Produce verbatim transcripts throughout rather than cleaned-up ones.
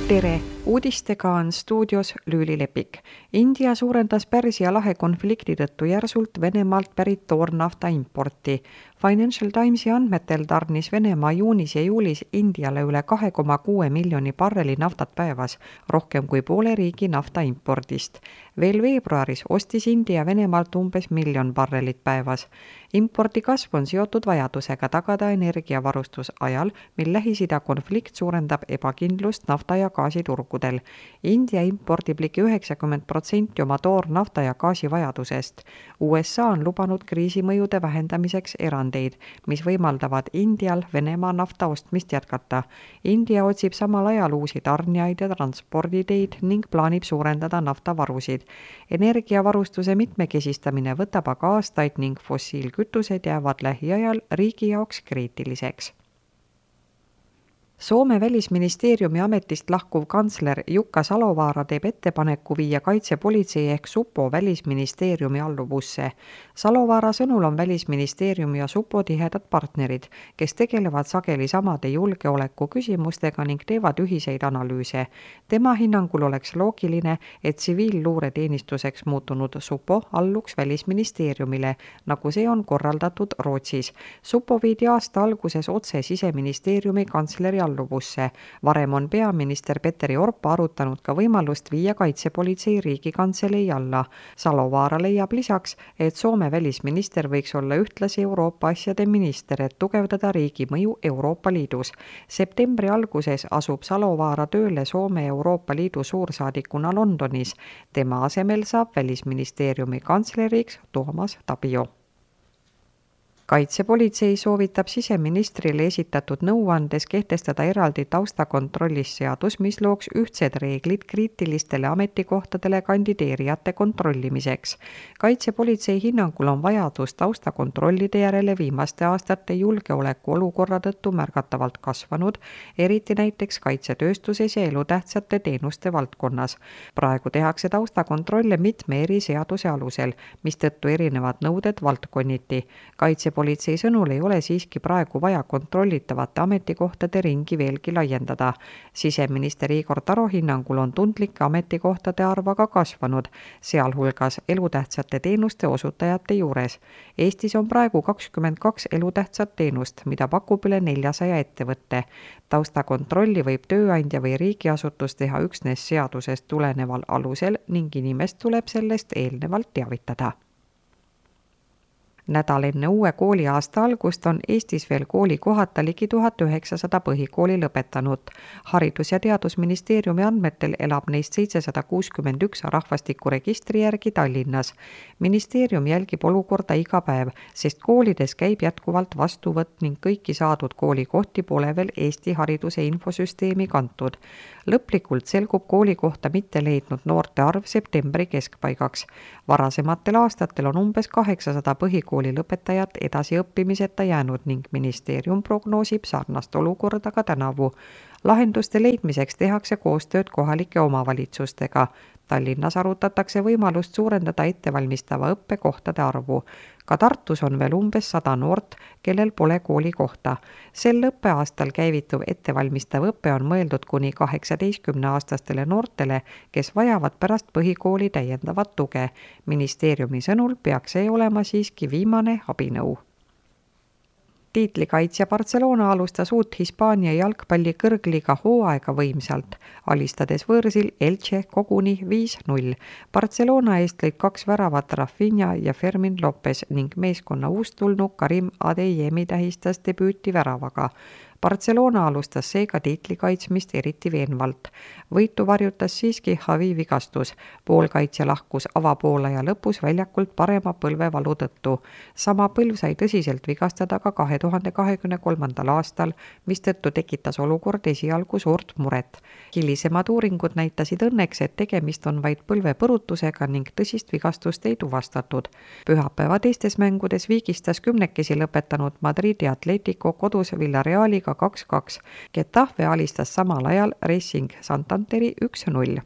tere! Uudistega on stuudios Lüüli Lepik. India suurendas Pärsia lahe konflikti tõttu järsult Venemaalt pärit toornafta importi. Financial Timesi andmetel tarnis Venemaa juunis ja juulis Indiale üle kahe koma kuue miljoni barreli naftat päevas, rohkem kui poole riigi nafta impordist. Veel veebruaris ostis India Venemaalt umbes miljon barrelit päevas. Impordi kasv on seotud vajadusega tagada energiavarustus ajal, mil Lähis-Ida konflikt suurendab ebakindlust nafta ja gaasiturgudel. India impordib ligi üheksakümmend protsenti oma toornafta ja gaasi vajadusest. U S A on lubanud kriisimõjude vähendamiseks erandeid, mis võimaldavad Indial Venemaa nafta ostmist jätkata. India otsib samal ajal uusi tarnijaid ja transporditeid ning plaanib suurendada naftavarusid. Energiavarustuse mitmekesistamine võtab aga aastaid ning fossiilkütused jäävad lähiajal riigi jaoks kriitiliseks. Soome välisministeeriumi ametist lahkuv kantsler Jukka Salovaara teeb ettepaneku viia kaitsepolitsei ehk Supo välisministeeriumi alluvusse. Salovaara sõnul on välisministeeriumi ja Supo tihedad partnerid, kes tegelevad sageli samade julgeoleku küsimustega ning teevad ühiseid analüüse. Tema hinnangul oleks loogiline, et tsiviilluureteenistuseks muutunud Supo alluks välisministeeriumile, nagu see on korraldatud Rootsis. Supo viidi aasta alguses otse siseministeeriumi kantsleri alluvusse. Varem on peaminister Petteri Orpo arutanud ka võimalust viia kaitsepolitsei riigikantselei alla. Salovaara leiab lisaks, et Soome välisminister võiks olla ühtlasi Euroopa asjade minister, et tugevdada riigi mõju Euroopa Liidus. Septembri alguses asub Salovaara tööle Soome Euroopa Liidu suursaadikuna Londonis. Tema asemel saab välisministeeriumi kantsleriks Toomas Tabio. Kaitsepolitsei soovitab siseministrile esitatud nõuandes kehtestada eraldi taustakontrollis seadus, mis looks ühtsed reeglid kriitilistele ametikohtadele kandideerijate kontrollimiseks. Kaitsepolitsei hinnangul on vajadus taustakontrollide järele viimaste aastate julgeoleku olukorra tõttu märgatavalt kasvanud, eriti näiteks kaitsetööstuses ja elutähtsate teenuste valdkonnas. Praegu tehakse taustakontrolle mitme eri seaduse alusel, mistõttu erinevad nõuded valdkonniti. Kaitse Politsei sõnul ei ole siiski praegu vaja kontrollitavate ametikohtade ringi veelgi laiendada. Siseminister Igor Taro hinnangul on tundlike ametikohtade arv aga kasvanud, sealhulgas elutähtsate teenuste osutajate juures. Eestis on praegu kakskümmend kaks elutähtsat teenust, mida pakub üle neljasaja ettevõtte. Taustakontrolli võib tööandja või riigiasutus teha üksnes seadusest tuleneval alusel ning inimest tuleb sellest eelnevalt teavitada. Nädal enne uue kooliaasta algust on Eestis veel kooli kohata ligi tuhat üheksasada põhikooli lõpetanud. Haridus- ja Teadusministeeriumi andmetel elab neist seitsesada kuuskümmend üks rahvastikuregistri järgi Tallinnas. Ministeerium jälgib olukorda iga päev, sest koolides käib jätkuvalt vastuvõtt ning kõiki saadud koolikohti pole veel Eesti hariduse infosüsteemi kantud. Lõplikult selgub kooli kohta mitte leidnud noorte arv septembri keskpaigaks. Varasematel aastatel on umbes kaheksasada põhikooli lõpetajat edasiõppimiseta jäänud ning ministeerium prognoosib sarnast olukorda ka tänavu. Lahenduste leidmiseks tehakse koostööd kohalike omavalitsustega. Tallinnas arutatakse võimalust suurendada ettevalmistava õppekohtade arvu. Ka Tartus on veel umbes sada noort, kellel pole kooli kohta. Sel õppeaastal käivituv ettevalmistav õpe on mõeldud kuni kaheksateistkümneaastastele noortele, kes vajavad pärast põhikooli täiendavat tuge. Ministeeriumi sõnul peaks see olema siiski viimane abinõu. Tiitlikaitsja Barcelona alustas uut Hispaania jalgpalli kõrgliiga hooaega võimsalt, alistades võõrsil Elche koguni viis null. Barcelona eest lõid kaks väravat Rafinha ja Fermin Lopez ning meeskonna uustulnu Karim Adeyemi tähistas debüüti väravaga. Barcelona alustas seega tiitli kaitsmist eriti veenvalt. Võitu varjutas siiski Javi vigastus. Poolkaitsja lahkus avapoolaja lõpus väljakult parema põlvevalu tõttu. Sama põlv sai tõsiselt vigastada ka kahe tuhande kahekümne kolmandal aastal, mis tõttu tekitas olukord esialgu suurt muret. Hilisemad uuringud näitasid õnneks, et tegemist on vaid põlvepõrutusega ning tõsist vigastust ei tuvastatud. Pühapäeva teistes mängudes viigistas kümnekesi lõpetanud Madridi Atletico kodus Villarealiga kaks kaks. Getafe alistas samal ajal Racing Santanderi üks null.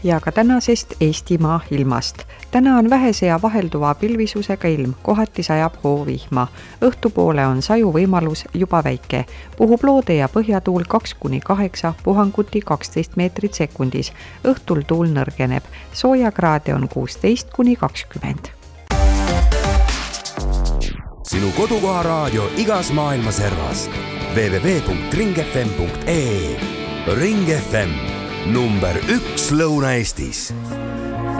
ja ka tänasest Eestimaa ilmast. Täna on vähese ja vahelduva pilvisusega ilm, kohati sajab hoovihma. Õhtupoole on saju võimalus juba väike. Puhub loode ja põhjatuul kaks kuni kaheksa, puhanguti kaksteist meetrit sekundis. Õhtul tuul nõrgeneb. Soojakraade on kuusteist kuni kakskümmend. Sinu kodukoha raadio igas maailma servas. w w w punkt ring f m punkt e e. Ring F M, number üks Lõuna-Eestis.